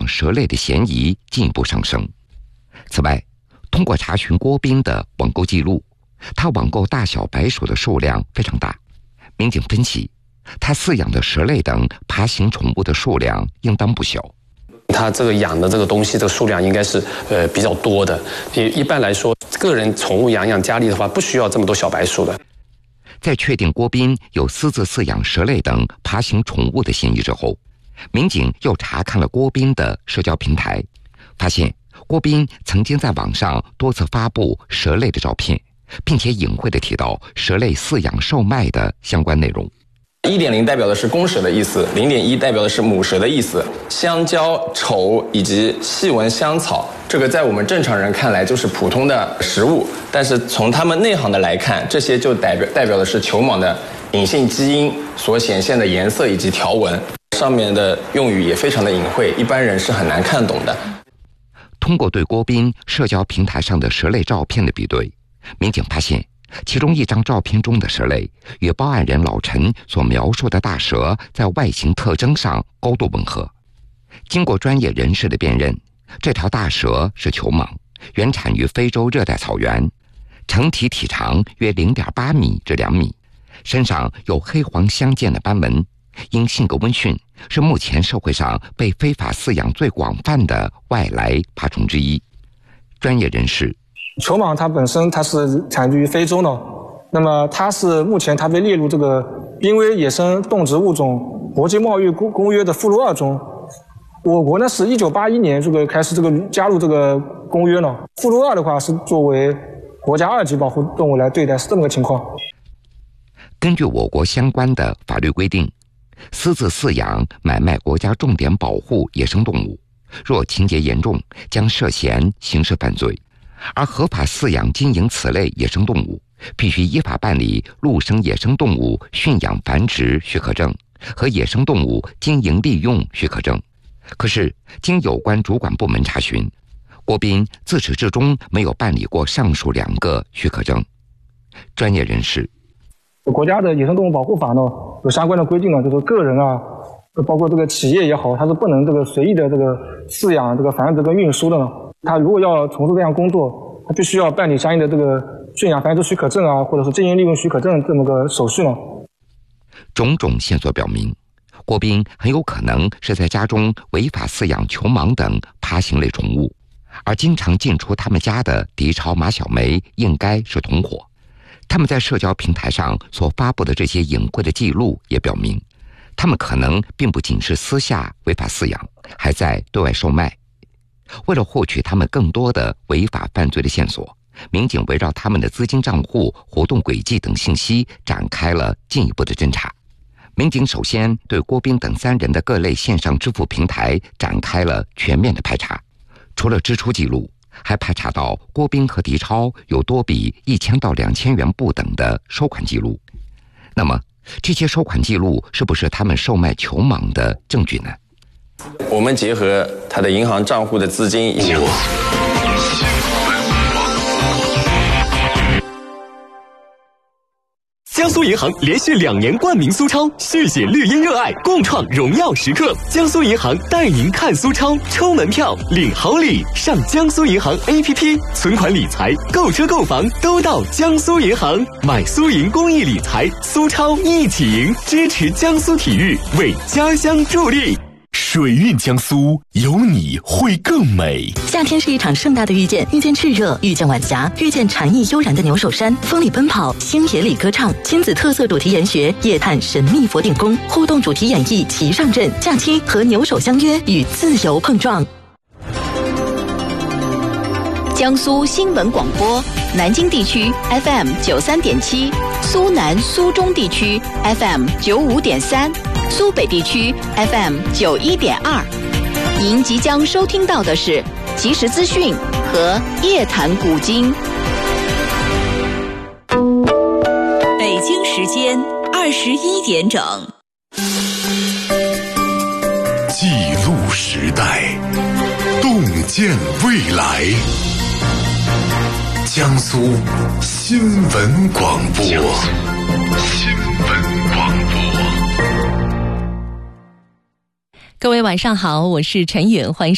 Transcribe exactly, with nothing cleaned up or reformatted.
蛇类的嫌疑进一步上升。此外，通过查询郭斌的网购记录，他网购大小白鼠的数量非常大。民警分析，他饲养的蛇类等爬行宠物的数量应当不小。 他这个养的这个东西，这个数量应该是呃比较多的。一般来说，个人宠物养养家里的话，不需要这么多小白鼠的。 在确定郭斌有私自饲养蛇类等爬行宠物的嫌疑之后，民警又查看了郭斌的社交平台，发现郭斌曾经在网上多次发布蛇类的照片，并且隐晦地提到蛇类饲养售卖的相关内容。 一点零代表的是公蛇的意思，零点一代表的是母蛇的意思。香蕉、丑以及细纹香草，这个在我们正常人看来就是普通的食物，但是从他们内行的来看，这些就代表代表的是球蟒的隐性基因所显现的颜色以及条纹。上面的用语也非常的隐晦，一般人是很难看懂的。 通过对郭斌社交平台上的蛇类照片的比对，民警发现其中一张照片中的蛇类与报案人老陈所描述的大蛇在外形特征上高度吻合。经过专业人士的辨认，这条大蛇是球蟒，原产于非洲热带草原，成体体长约 零点八米至两米，身上有黑黄相间的斑纹，因性格温驯，是目前社会上被非法饲养最广泛的外来爬虫之一。专业人士， 球蟒它本身它是产于非洲的，那么它是目前它被列入这个濒危野生动植物种国际贸易公约的附录二中。我国呢是一九八一年这个开始这个加入这个公约呢，附录二的话是作为国家二级保护动物来对待，是这么个情况。 根据我国相关的法律规定，私自饲养、买卖国家重点保护野生动物，若情节严重，将涉嫌刑事犯罪。而合法饲养经营此类野生动物，必须依法办理陆生野生动物驯养繁殖许可证和野生动物经营利用许可证。可是，经有关主管部门查询，郭斌自始至终没有办理过上述两个许可证。专业人士， 国家的野生动物保护法呢有相关的规定呢，就是个人啊，包括这个企业也好，它是不能这个随意的这个饲养、这个繁殖跟运输的呢。他如果要从事这样工作，他必须要办理相应的这个驯养繁殖许可证啊，或者是经营利用许可证这么个手续呢。 种种线索表明，郭斌很有可能是在家中违法饲养球蟒等爬行类宠物，而经常进出他们家的狄超、马小梅应该是同伙。他们在社交平台上所发布的这些隐晦的记录也表明，他们可能并不仅是私下违法饲养，还在对外售卖。为了获取他们更多的违法犯罪的线索，民警围绕他们的资金账户、活动轨迹等信息展开了进一步的侦查。民警首先对郭斌等三人的各类线上支付平台展开了全面的排查，除了支出记录，还排查到郭斌和狄超有多笔一千到两千元不等的收款记录。那么，这些收款记录是不是他们售卖球蟒的证据呢？ 我们结合他的银行账户的资金以及江苏银行连续两年冠名苏超，续写绿茵热爱，共创荣耀时刻。江苏银行带您看苏超，抽门票领好礼，上江苏银行 A P P， 存款理财、购车购房都到江苏银行，买苏银公益理财，苏超一起赢，支持江苏体育，为家乡助力。 水韵江苏，有你会更美。 夏天是一场盛大的遇见，遇见炽热，遇见晚霞，遇见禅意悠然的牛首山，风里奔跑，星野里歌唱，亲子特色主题研学，夜探神秘佛顶宫，互动主题演绎齐上阵，假期和牛首相约，与自由碰撞。 江苏新闻广播，南京地区 F M 九三点七，苏南苏中地区 F M 九五点三，苏北地区 F M 九一点二。您即将收听到的是即时资讯和夜谈古今。 北京时间二十一点整。 记录时代，洞见未来。江苏新闻广播。新闻广播。 各位晚上好，我是陈允，欢迎